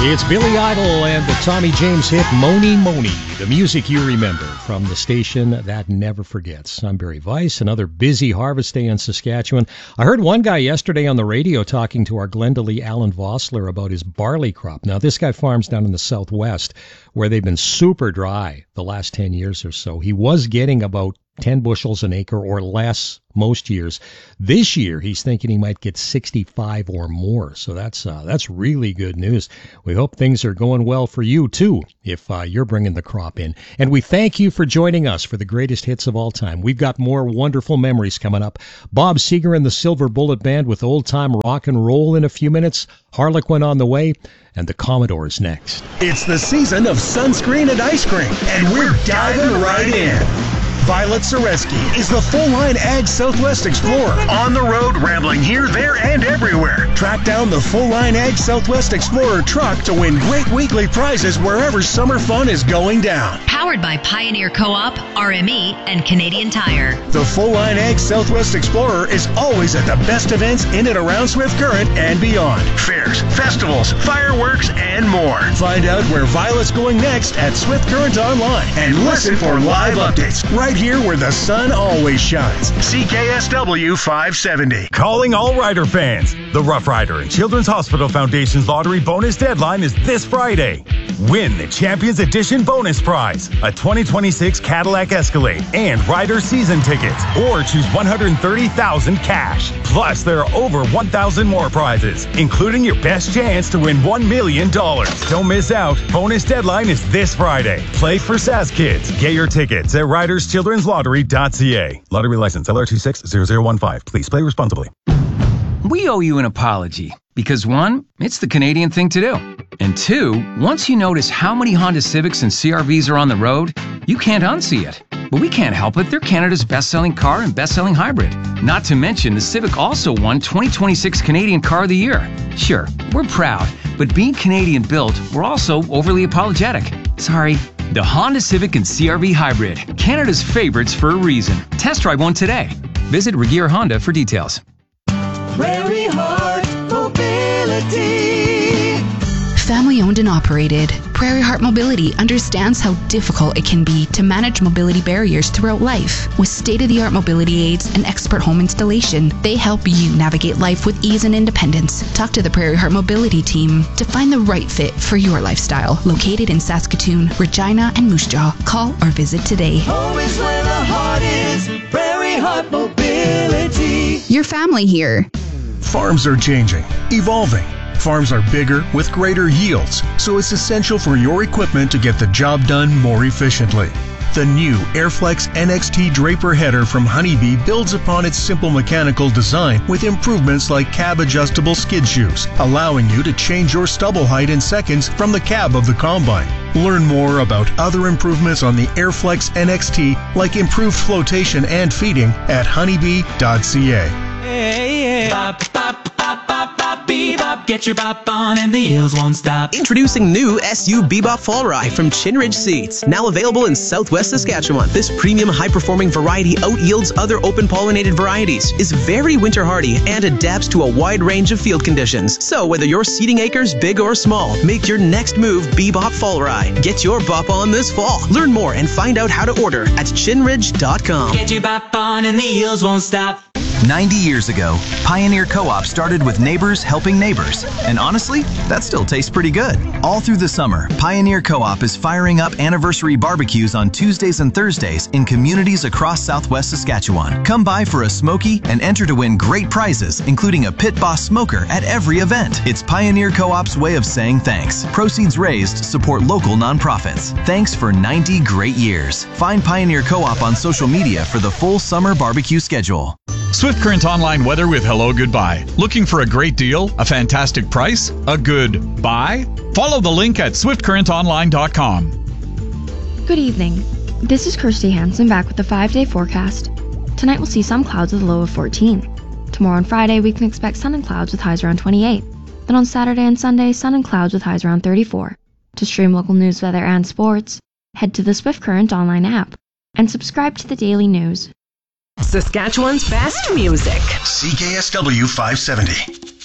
It's Billy Idol and the Tommy James hit Moni Moni, the music you remember from the station that never forgets. I'm Barry Weiss, another busy harvest day in Saskatchewan. I heard one guy yesterday on the radio talking to our Glendalee Alan Vossler about his barley crop. Now, this guy farms down in the southwest where they've been super dry the last 10 years or so. He was getting about 10 bushels an acre or less most years. This year, he's thinking he might get 65 or more. So that's really good news. We hope things are going well for you, too, if you're bringing the crop in. And we thank you for joining us for the greatest hits of all time. We've got more wonderful memories coming up. Bob Seger and the Silver Bullet Band with old-time rock and roll in a few minutes. Harlequin on the way, and the Commodores next. It's the season of sunscreen and ice cream, and we're diving right in. Violet Zareski is the full-line Ag Southwest Explorer. On the road, rambling here, there, and everywhere. Track down the full-line Ag Southwest Explorer truck to win great weekly prizes wherever summer fun is going down. Powered by Pioneer Co-op, RME, and Canadian Tire. The full-line Ag Southwest Explorer is always at the best events in and around Swift Current and beyond. Fairs, festivals, fireworks, and more. Find out where Violet's going next at Swift Current Online and listen for live updates right here where the sun always shines. CKSW 570. Calling all Rider fans. The Rough Rider and Children's Hospital Foundation's lottery bonus deadline is this Friday. Win the Champions Edition bonus prize, a 2026 Cadillac Escalade and Rider season tickets, or choose $130,000 cash. Plus, there are over 1,000 more prizes, including your best chance to win $1 million. Don't miss out. Bonus deadline is this Friday. Play for SAS Kids. Get your tickets at riderschildrenslottery.ca. Lottery license LR260015. Please play responsibly. We owe you an apology because, one, it's the Canadian thing to do. And two, once you notice how many Honda Civics and CR-Vs are on the road, you can't unsee it. But we can't help it. They're Canada's best-selling car and best-selling hybrid. Not to mention, the Civic also won 2026 Canadian Car of the Year. Sure, we're proud, but being Canadian-built, we're also overly apologetic. Sorry. The Honda Civic and CR-V Hybrid, Canada's favorites for a reason. Test drive one today. Visit Regier Honda for details. Prairie Heart Mobility. Family owned and operated, Prairie Heart Mobility understands how difficult it can be to manage mobility barriers throughout life. With state-of-the-art mobility aids and expert home installation, they help you navigate life with ease and independence. Talk to the Prairie Heart Mobility team to find the right fit for your lifestyle. Located in Saskatoon, Regina, and Moose Jaw. Call or visit today. Home is where the heart is. Prairie Heart Mobility. Your family here. Farms are changing, evolving. Farms are bigger with greater yields, so it's essential for your equipment to get the job done more efficiently. The new Airflex NXT Draper header from Honeybee builds upon its simple mechanical design with improvements like cab-adjustable skid shoes, allowing you to change your stubble height in seconds from the cab of the combine. Learn more about other improvements on the Airflex NXT, like improved flotation and feeding, at honeybee.ca. Hey, bop, bop, bop, bop, bop, bebop. Get your bop on and the heels won't stop. Introducing new SU Bebop Fall Rye from Chinridge Seeds. Now available in Southwest Saskatchewan. This premium high-performing variety out-yields other open-pollinated varieties, is very winter-hardy, and adapts to a wide range of field conditions. So whether you're seeding acres big or small, make your next move Bebop Fall Rye. Get your bop on this fall. Learn more and find out how to order at chinridge.com. Get your bop on and the heels won't stop. 90 years ago, Pioneer Co-op started with neighbors helping neighbors. And honestly, that still tastes pretty good. All through the summer, Pioneer Co-op is firing up anniversary barbecues on Tuesdays and Thursdays in communities across Southwest Saskatchewan. Come by for a smoky and enter to win great prizes, including a Pit Boss smoker at every event. It's Pioneer Co-op's way of saying thanks. Proceeds raised support local nonprofits. Thanks for 90 great years. Find Pioneer Co-op on social media for the full summer barbecue schedule. Swift Current Online weather with Hello Goodbye. Looking for a great deal, a fantastic price, a good buy? Follow the link at swiftcurrentonline.com. Good evening. This is Kirsty Hansen back with the 5-day forecast. Tonight we'll see some clouds with a low of 14. Tomorrow and Friday we can expect sun and clouds with highs around 28. Then on Saturday and Sunday, sun and clouds with highs around 34. To stream local news, weather, and sports, head to the Swift Current Online app and subscribe to the daily news. Saskatchewan's best music. CKSW 570.